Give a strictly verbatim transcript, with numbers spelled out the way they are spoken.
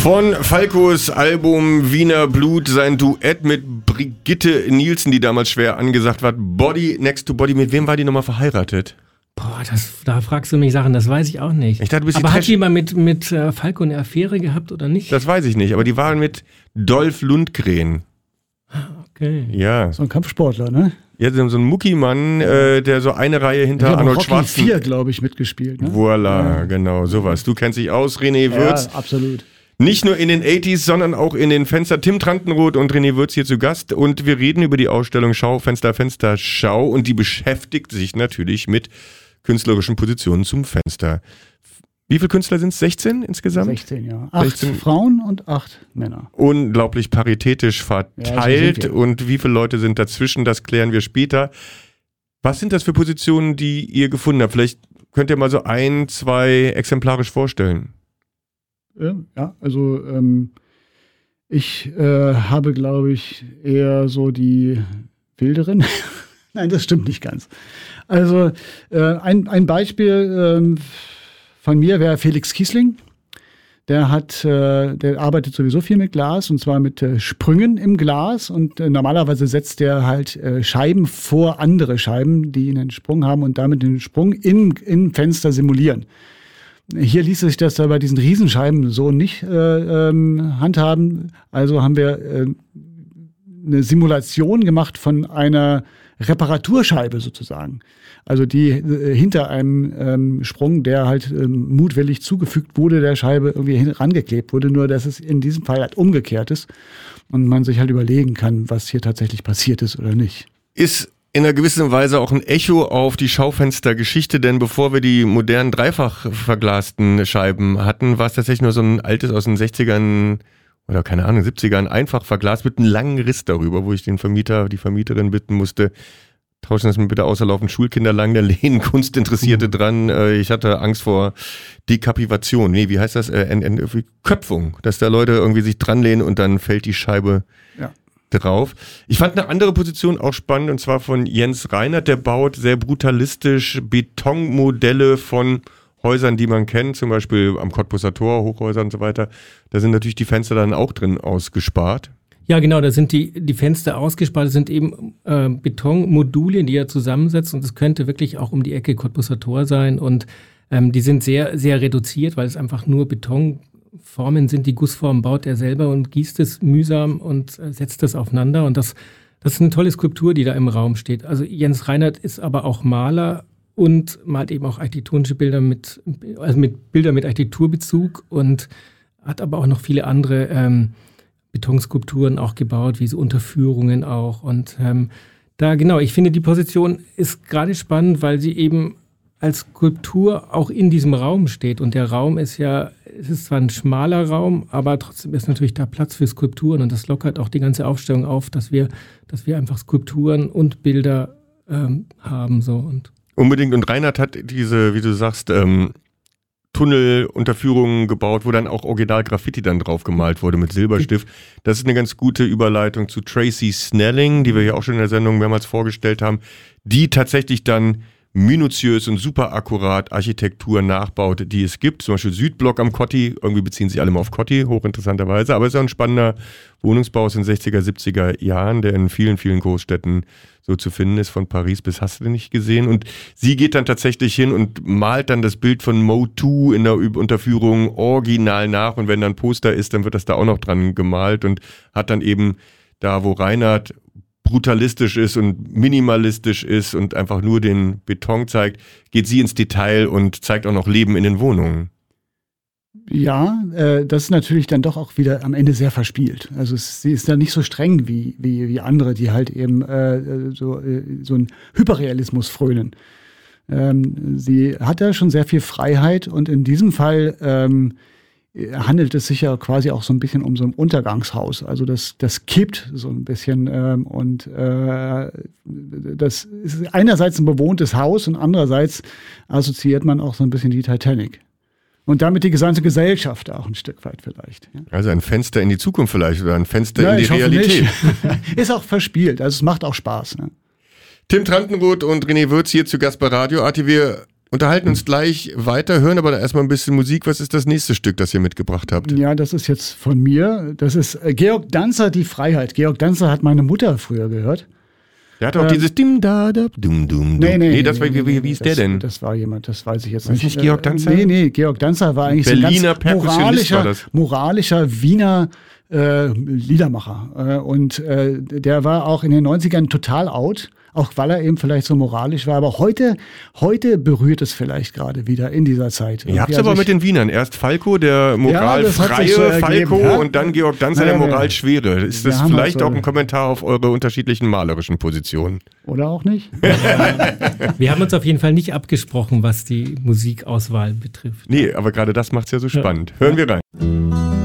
Von Falcos Album Wiener Blut, sein Duett mit Brigitte Nielsen, die damals schwer angesagt war. Body Next to Body. Mit wem war die nochmal verheiratet? Boah, das, da fragst du mich Sachen, das weiß ich auch nicht. Ich dachte, du bist aber die hat die mal mit, mit äh, Falco eine Affäre gehabt oder nicht? Das weiß ich nicht, aber die waren mit Dolph Lundgren. Okay. Ja. So ein Kampfsportler, ne? Ja, so ein Muckimann, äh, der so eine Reihe hinter ich Arnold Rocky Schwarzenegger, vier, glaube ich, mitgespielt. Ne? Voilà, ja. genau, sowas. Du kennst dich aus, René Würz. Ja, absolut. Nicht nur in den achtziger, sondern auch in den Fenster. Tim Trantenroth und René Würz hier zu Gast. Und wir reden über die Ausstellung Schaufenster, Fenster, Schau. Und die beschäftigt sich natürlich mit künstlerischen Positionen zum Fenster. Wie viele Künstler sind es? sechzehn insgesamt? sechzehn, ja. Acht sechzehn Frauen und acht Männer. Unglaublich paritätisch verteilt. Ja, so und wie viele Leute sind dazwischen, das klären wir später. Was sind das für Positionen, die ihr gefunden habt? Vielleicht könnt ihr mal so ein, zwei exemplarisch vorstellen. Ja, also ähm, ich äh, habe, glaube ich, eher so die wilderen. Nein, das stimmt nicht ganz. Also äh, ein, ein Beispiel ähm, von mir wäre Felix Kiesling. Der hat, äh, der arbeitet sowieso viel mit Glas und zwar mit äh, Sprüngen im Glas und äh, normalerweise setzt der halt äh, Scheiben vor andere Scheiben, die einen Sprung haben und damit den Sprung in, im Fenster simulieren. Hier ließ sich das da bei diesen Riesenscheiben so nicht äh, ähm, handhaben. Also haben wir äh, eine Simulation gemacht von einer Reparaturscheibe sozusagen. Also die äh, hinter einem ähm, Sprung, der halt ähm, mutwillig zugefügt wurde, der Scheibe irgendwie rangeklebt wurde, nur dass es in diesem Fall halt umgekehrt ist und man sich halt überlegen kann, was hier tatsächlich passiert ist oder nicht. Ist in einer gewissen Weise auch ein Echo auf die Schaufenstergeschichte, denn bevor wir die modernen dreifach verglasten Scheiben hatten, war es tatsächlich nur so ein altes aus den sechzigern oder keine Ahnung, siebzigern einfach verglast mit einem langen Riss darüber, wo ich den Vermieter, die Vermieterin bitten musste, tauschen das mir bitte aus, da laufen Schulkinder lang, da lehnen Kunstinteressierte dran. Ich hatte Angst vor Dekapivation. Nee, wie heißt das? Äh, Ent- Ent- Köpfung, dass da Leute irgendwie sich dranlehnen und dann fällt die Scheibe ja. drauf. Ich fand eine andere Position auch spannend und zwar von Jens Reinert, der baut sehr brutalistisch Betonmodelle von Häusern, die man kennt, zum Beispiel am Cottbusser Tor, Hochhäuser und so weiter. Da sind natürlich die Fenster dann auch drin ausgespart. Ja, genau, da sind die, die Fenster ausgespart, das sind eben äh, Betonmodule, die er zusammensetzt und es könnte wirklich auch um die Ecke Cottbusser Tor sein und ähm, die sind sehr, sehr reduziert, weil es einfach nur Betonformen sind, die Gussformen baut er selber und gießt es mühsam und äh, setzt es aufeinander und das, das ist eine tolle Skulptur, die da im Raum steht. Also Jens Reinert ist aber auch Maler und malt eben auch architektonische Bilder mit, also mit Bilder mit Architekturbezug und hat aber auch noch viele andere ähm, Betonskulpturen auch gebaut, wie so Unterführungen auch. Und ähm, da, genau, ich finde, die Position ist gerade spannend, weil sie eben als Skulptur auch in diesem Raum steht. Und der Raum ist ja, es ist zwar ein schmaler Raum, aber trotzdem ist natürlich da Platz für Skulpturen. Und das lockert auch die ganze Aufstellung auf, dass wir, dass wir einfach Skulpturen und Bilder ähm, haben. So. Und Unbedingt. Und Reinhard hat diese, wie du sagst, ähm, Tunnelunterführungen gebaut, wo dann auch original Graffiti dann drauf gemalt wurde mit Silberstift. Das ist eine ganz gute Überleitung zu Tracy Snelling, die wir hier auch schon in der Sendung mehrmals vorgestellt haben, die tatsächlich dann minutiös und super akkurat Architektur nachbaut, die es gibt. Zum Beispiel Südblock am Kotti, irgendwie beziehen sich alle mal auf Kotti, hochinteressanterweise, aber es ist auch ein spannender Wohnungsbau aus den sechziger, siebziger Jahren, der in vielen, vielen Großstädten so zu finden ist, von Paris bis hast du nicht gesehen. Und sie geht dann tatsächlich hin und malt dann das Bild von Mo zwei in der Unterführung original nach und wenn dann Poster ist, dann wird das da auch noch dran gemalt und hat dann eben da, wo Reinhard brutalistisch ist und minimalistisch ist und einfach nur den Beton zeigt, geht sie ins Detail und zeigt auch noch Leben in den Wohnungen. Ja, äh, das ist natürlich dann doch auch wieder am Ende sehr verspielt. Also es, sie ist da nicht so streng wie, wie, wie andere, die halt eben äh, so, äh, so einen Hyperrealismus frönen. Ähm, sie hat da schon sehr viel Freiheit und in diesem Fall ähm, handelt es sich ja quasi auch so ein bisschen um so ein Untergangshaus. Also das, das kippt so ein bisschen ähm, und äh, das ist einerseits ein bewohntes Haus und andererseits assoziiert man auch so ein bisschen die Titanic. Und damit die gesamte Gesellschaft auch ein Stück weit vielleicht. Ja. Also ein Fenster in die Zukunft vielleicht oder ein Fenster ja, in die ich hoffe Realität. Nicht. Ist auch verspielt, also es macht auch Spaß. Ne? Tim Trantenroth und René Würz hier zu Gast bei Radio A T. Wir unterhalten uns gleich weiter, hören aber erstmal ein bisschen Musik. Was ist das nächste Stück, das ihr mitgebracht habt? Ja, das ist jetzt von mir. Das ist äh, Georg Danzer, Die Freiheit. Georg Danzer hat meine Mutter früher gehört. Der hat auch ähm, dieses Dim da da dum dum. Nee, nee, nee, das nee, war, wie, wie, wie ist das, der denn? Das war jemand, das weiß ich jetzt War nicht. nicht Georg Danzer? Nee, nee, Georg Danzer war eigentlich Berliner so ein ganz Perkussionist moralischer, war das. moralischer Wiener äh, Liedermacher. Äh, und äh, der war auch in den neunzigern total out. Auch weil er eben vielleicht so moralisch war. Aber heute, heute berührt es vielleicht gerade wieder in dieser Zeit. Ihr habt es also aber ich, mit den Wienern. Erst Falco, der moralfreie so ergeben, Falco, ja? und dann Georg Danzer, Naja, der wir- moralschwere. Ist wir das haben vielleicht also- auch ein Kommentar auf eure unterschiedlichen malerischen Positionen? Oder auch nicht? Wir haben uns auf jeden Fall nicht abgesprochen, was die Musikauswahl betrifft. Nee, aber gerade das macht es ja so spannend. Hören wir rein.